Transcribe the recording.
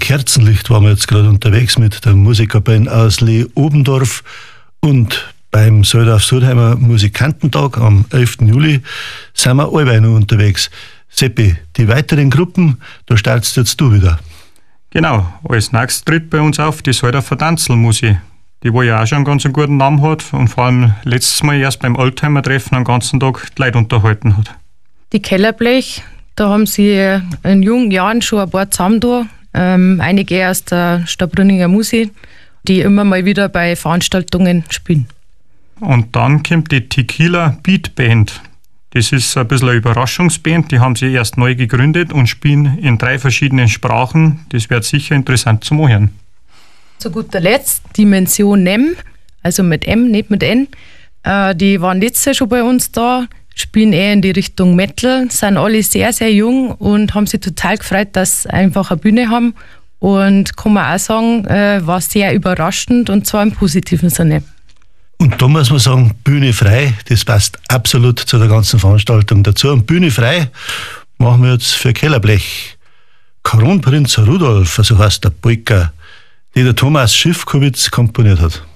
Kerzenlicht waren wir jetzt gerade unterwegs mit der Musikerband aus Lee Obendorf und beim Soldorf-Sudheimer Musikantentag am 11. Juli sind wir allweil noch unterwegs. Seppi, die weiteren Gruppen, da startest jetzt du wieder. Genau, als nächstes tritt bei uns auf die Soldorfer Tanzelmusik, die wo ja auch schon einen ganz guten Namen hat und vor allem letztes Mal erst beim Oldtimer-Treffen den ganzen Tag die Leute unterhalten hat. Die Kellerblech, da haben sie in jungen Jahren schon ein paar zusammengetan, einige aus der Stadtbrunninger Musik, die immer mal wieder bei Veranstaltungen spielen. Und dann kommt die Tequila Beat Band. Das ist ein bisschen eine Überraschungsband, die haben sie erst neu gegründet und spielen in 3 verschiedenen Sprachen. Das wird sicher interessant zum Hören. Zu guter Letzt Dimension NEM, also mit M, nicht mit N. Die waren letztes Jahr schon bei uns da, spielen eher in die Richtung Metal, sind alle sehr, sehr jung und haben sich total gefreut, dass sie einfach eine Bühne haben. Und kann man auch sagen, war sehr überraschend und zwar im positiven Sinne. Und da muss man sagen, Bühne frei, das passt absolut zu der ganzen Veranstaltung dazu. Und Bühne frei machen wir jetzt für Kellerblech. Kronprinz Rudolf, also heißt der Polka, die der Thomas Schiffkowitz komponiert hat.